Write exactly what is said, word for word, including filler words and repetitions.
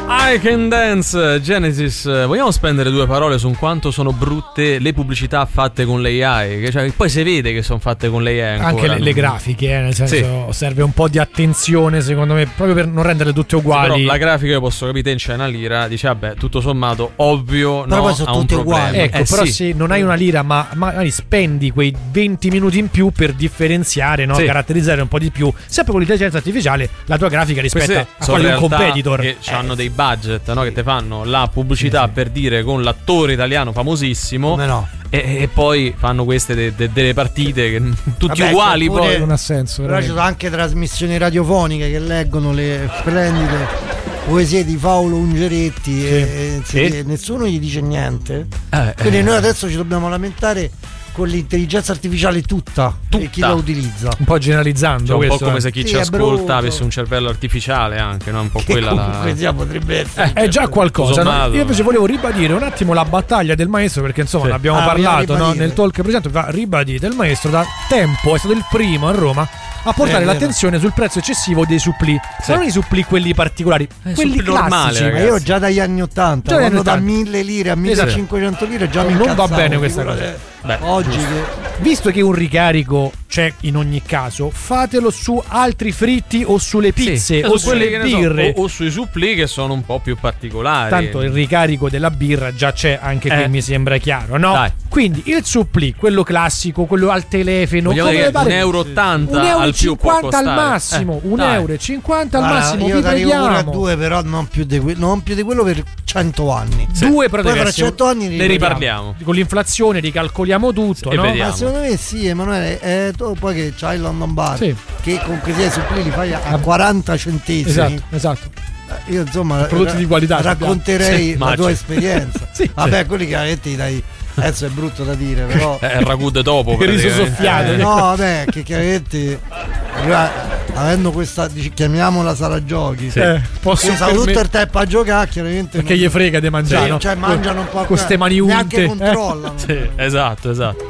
I Can Dance, Genesis. Vogliamo spendere due parole su quanto sono brutte le pubblicità fatte con l'A I? Che cioè, poi si vede che sono fatte con l'A I ancora. Anche le, le grafiche, eh, nel senso sì. serve un po' di attenzione secondo me, proprio per non rendere tutte uguali. Sì, però la grafica io posso capire, te c'è una lira, dice vabbè, tutto sommato ovvio, però no, poi sono ha un tutte problema. uguali. Ecco, eh, però sì. se non hai una lira, ma magari spendi quei venti minuti in più per differenziare, no? Sì. caratterizzare un po' di più, sempre con l'intelligenza artificiale, la tua grafica rispetto a quella di un competitor. Che eh. hanno dei budget, no? Che ti fanno la pubblicità, sì, sì. per dire, con l'attore italiano famosissimo. Come no? E, e poi fanno queste de, de, delle partite che tutti Vabbè, uguali, pure, poi non ha senso. Però ci sono anche trasmissioni radiofoniche che leggono le splendide poesie di Paolo Ungeretti, sì. e, sì. e nessuno gli dice niente. Eh, Quindi eh. noi adesso ci dobbiamo lamentare con l'intelligenza artificiale tutta, tutta. e chi la utilizza. Un po' generalizzando, cioè, un questo, po' come eh. se chi sì, ci ascolta brutto. avesse un cervello artificiale anche, no? Un po' Che quella comunque la... sia, potrebbe essere. Eh, è già qualcosa, no? Sommato. Io invece volevo ribadire un attimo la battaglia del maestro, perché insomma sì. ne abbiamo Ah, parlato, no? ribadire. Nel talk precedente, va ribadito. Il maestro da tempo è stato il primo a Roma a portare Eh, l'attenzione sul prezzo eccessivo dei supplì. Sì. Non i supplì quelli particolari, Eh, quelli supplì normali, classici. Ma io già dagli anni ottanta, Già dagli quando anni da ottanta. mille lire a millecinquecento lire già mi Non va incazzavo, bene questa cosa. figurate Beh, oggi giusto. che Visto che un ricarico c'è in ogni caso, fatelo su altri fritti o sulle pizze Sì, o su quelli sulle che ne so, birre. o, o sui supplì che sono un po' più particolari. Tanto il ricarico della birra già c'è, anche qui Eh. mi sembra chiaro, no? Dai. Quindi il supplì, quello classico, quello al telefono, Vogliamo come dire pare- un euro ottanta un euro al e più può cinquanta al costare. massimo, Eh, un dai. euro e cinquanta al Guarda, massimo, io vi t'arrivo pure a preghiamo. due, però non più di, que- non più di quello per cento anni. Due però Poi deve fra essere- cento anni Ne riparliamo. Con l'inflazione ricalcoliamo tutto, E no? vediamo. Ma secondo me sì, Emanuele, eh, tu poi che c'hai il London Bar, Sì. che comunque sia i supplì li fai a, a quaranta centesimi. Esatto, esatto. Io insomma Prodotti di qualità racconterei Sì, la immagino. tua esperienza. Sì. Vabbè, quelli chiaramente dai. Adesso è brutto da dire, però. È il ragù de dopo. Il riso praticamente. soffiato. Eh, no, vabbè, che chiaramente allora, avendo questa, dici, chiamiamola sala giochi, Sì. Eh, posso io stavo tutto permet- il tempo a giocare, chiaramente perché non- gli frega di mangiare, Sì, no? cioè mangiano un po' con ste mani neanche unte. controllano. Sì, esatto, esatto.